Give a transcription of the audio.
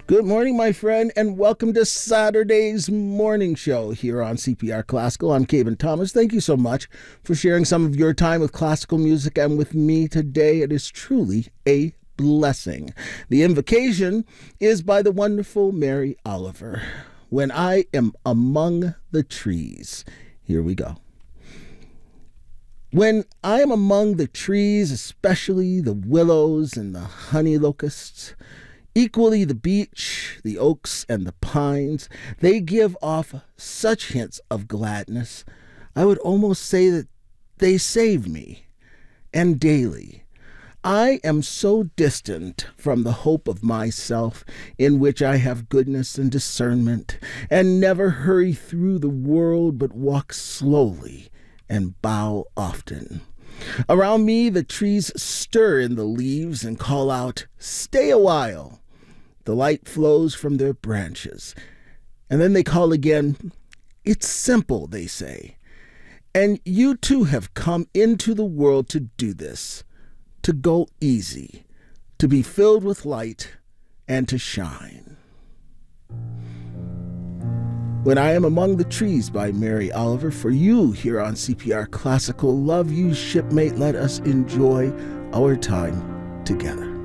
Good morning, my friend, and welcome to Saturday's morning show here on CPR Classical. I'm Caven Thomas. Thank you so much for sharing some of your time with classical music and with me today. It is truly a blessing. The invocation is by the wonderful Mary Oliver. When I am among the trees. Here we go. When I am among the trees, especially the willows and the honey locusts, equally the beech, the oaks, and the pines, they give off such hints of gladness. I would almost say that they save me. And daily, I am so distant from the hope of myself, in which I have goodness and discernment, and never hurry through the world, but walk slowly and bow often. Around me the trees stir in the leaves and call out, "Stay a while." The light flows from their branches. And then they call again. It's simple, they say. And you too have come into the world to do this, to go easy, to be filled with light, and to shine. When I Am Among the Trees by Mary Oliver, for you here on CPR Classical. Love you, shipmate. Let us enjoy our time together.